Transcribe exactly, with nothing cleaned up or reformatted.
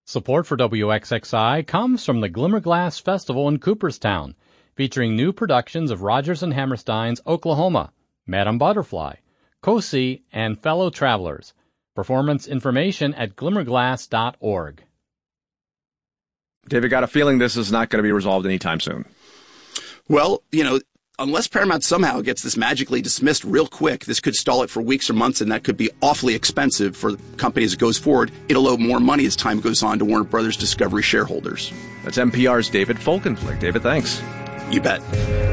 Support for W X X I comes from the Glimmerglass Festival in Cooperstown, featuring new productions of Rodgers and Hammerstein's Oklahoma, Madame Butterfly, Cosi, and Fellow Travelers. Performance information at glimmerglass dot org. David, got a feeling this is not going to be resolved anytime soon. Well, you know, unless Paramount somehow gets this magically dismissed real quick, this could stall it for weeks or months, and that could be awfully expensive for the company as it goes forward. It'll owe more money as time goes on to Warner Brothers Discovery shareholders. That's N P R's David Folkenflik. David, thanks. You bet.